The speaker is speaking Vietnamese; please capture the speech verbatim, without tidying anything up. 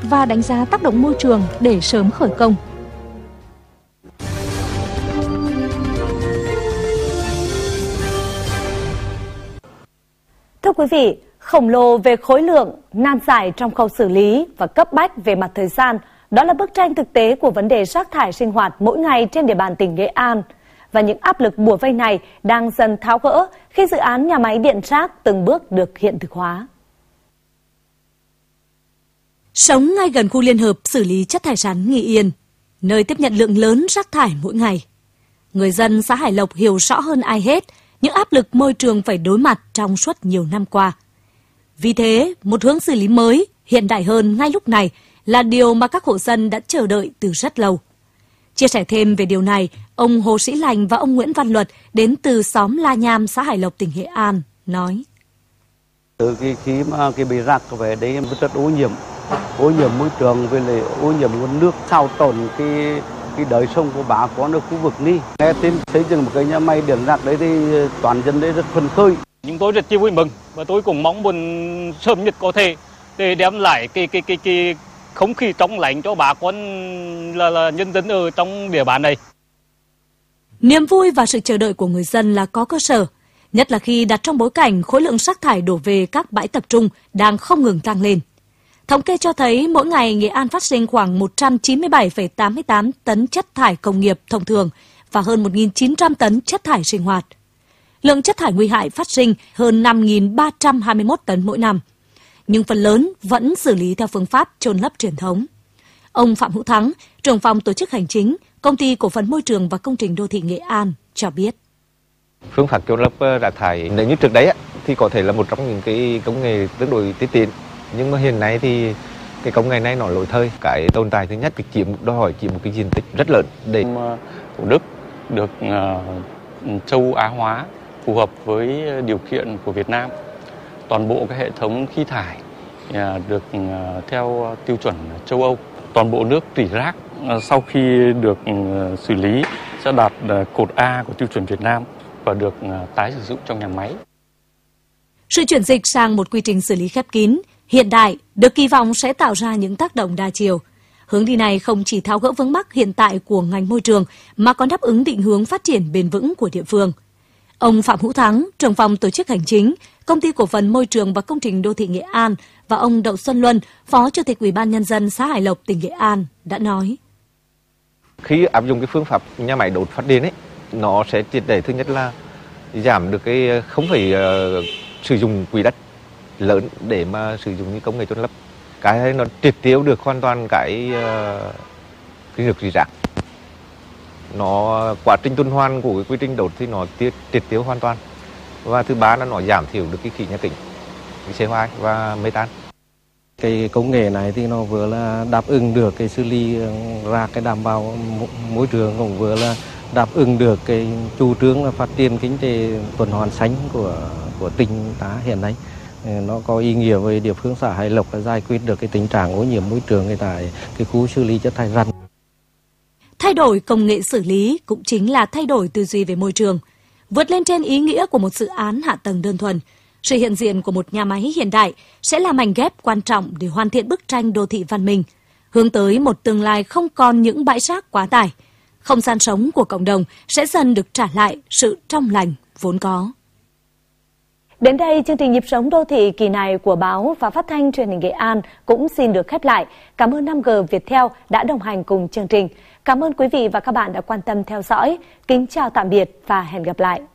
và đánh giá tác động môi trường để sớm khởi công. Thưa quý vị, khổng lồ về khối lượng, nan giải trong khâu xử lý và cấp bách về mặt thời gian, đó là bức tranh thực tế của vấn đề rác thải sinh hoạt mỗi ngày trên địa bàn tỉnh Nghệ An. Và những áp lực bủa vây này đang dần tháo gỡ khi dự án nhà máy điện rác từng bước được hiện thực hóa. Sống ngay gần khu liên hợp xử lý chất thải rắn Nghi Yên, nơi tiếp nhận lượng lớn rác thải mỗi ngày, người dân xã Hải Lộc hiểu rõ hơn ai hết những áp lực môi trường phải đối mặt trong suốt nhiều năm qua. Vì thế, một hướng xử lý mới, hiện đại hơn ngay lúc này là điều mà các hộ dân đã chờ đợi từ rất lâu. Chia sẻ thêm về điều này, ông Hồ Sĩ Lành và ông Nguyễn Văn Luật đến từ xóm La Nham, xã Hải Lộc, tỉnh Nghệ An, nói. Từ cái khi mà cái bãi rác về đấy rất ô nhiễm, ô nhiễm môi trường với lại ô nhiễm nguồn nước, xáo tổn cái cái đời sống của bà con ở khu vực này. Nghe tin xây dựng một cái nhà máy điện rác đấy thì toàn dân đấy rất phấn khởi. Chúng tôi rất vui mừng và tôi cũng mong muốn sớm nhất có thể để đem lại cái cái cái cái không khí trong lành cho bà con là, là nhân dân ở trong địa bàn này. Niềm vui và sự chờ đợi của người dân là có cơ sở, nhất là khi đặt trong bối cảnh khối lượng rác thải đổ về các bãi tập trung đang không ngừng tăng lên. Thống kê cho thấy mỗi ngày Nghệ An phát sinh khoảng một trăm chín mươi bảy phẩy tám mươi tám tấn chất thải công nghiệp thông thường và hơn một nghìn chín trăm tấn chất thải sinh hoạt. Lượng chất thải nguy hại phát sinh hơn năm nghìn ba trăm hai mươi mốt tấn mỗi năm, nhưng phần lớn vẫn xử lý theo phương pháp chôn lấp truyền thống. Ông Phạm Hữu Thắng, trưởng phòng tổ chức hành chính, Công ty Cổ phần Môi trường và Công trình Đô thị Nghệ An cho biết. Phương pháp chôn lấp rác thải nếu như trước đấy thì có thể là một trong những cái công nghệ tương đối tiên tiến, nhưng mà hiện nay thì cái công nghệ này nó lỗi thời. Cái tồn tại thứ nhất, cái chiếm đòi hỏi chiếm một cái diện tích rất lớn để Thủ Đức được uh, châu Á hóa phù hợp với điều kiện của Việt Nam. Toàn bộ cái hệ thống khí thải uh, được uh, theo tiêu chuẩn châu Âu. Toàn bộ nước rỉ rác uh, sau khi được uh, xử lý sẽ đạt uh, cột A của tiêu chuẩn Việt Nam và được uh, tái sử dụng trong nhà máy. Sự chuyển dịch sang một quy trình xử lý khép kín, hiện đại được kỳ vọng sẽ tạo ra những tác động đa chiều. Hướng đi này không chỉ tháo gỡ vướng mắc hiện tại của ngành môi trường mà còn đáp ứng định hướng phát triển bền vững của địa phương. Ông Phạm Hữu Thắng, trưởng phòng tổ chức hành chính, Công ty Cổ phần Môi trường và Công trình Đô thị Nghệ An và ông Đậu Xuân Luân, Phó Chủ tịch Ủy ban Nhân dân xã Hải Lộc, tỉnh Nghệ An đã nói. Khi áp dụng cái phương pháp nhà máy đốt phát điện ấy, nó sẽ triệt để thứ nhất là giảm được cái không phải uh, sử dụng quỹ đất lớn để mà sử dụng như công nghệ chôn lấp. Cái nó triệt tiêu được hoàn toàn cái uh, cái nước rỉ rác. Nó quá trình tuần hoàn của cái quy trình đốt thì nó triệt, triệt tiêu hoàn toàn. Và thứ ba là nó giảm thiểu được cái khí nhà kính, cái xê o hai và metan. Cái công nghệ này thì nó vừa là đáp ứng được cái xử lý rác, cái đảm bảo môi trường, cũng vừa là đáp ứng được cái chủ trương là phát triển kinh tế tuần hoàn xanh của của tỉnh ta hiện nay. Nó có ý nghĩa với địa phương xã Hải Lộc là giải quyết được cái tình trạng ô nhiễm môi trường tại cái khu xử lý chất thải rắn. Thay đổi công nghệ xử lý cũng chính là thay đổi tư duy về môi trường, vượt lên trên ý nghĩa của một dự án hạ tầng đơn thuần. Sự hiện diện của một nhà máy hiện đại sẽ là mảnh ghép quan trọng để hoàn thiện bức tranh đô thị văn minh, hướng tới một tương lai không còn những bãi rác quá tải. Không gian sống của cộng đồng sẽ dần được trả lại sự trong lành vốn có. Đến đây, chương trình Nhịp sống đô thị kỳ này của báo và phát thanh truyền hình Nghệ An cũng xin được khép lại. Cảm ơn năm G Viettel đã đồng hành cùng chương trình. Cảm ơn quý vị và các bạn đã quan tâm theo dõi. Kính chào tạm biệt và hẹn gặp lại.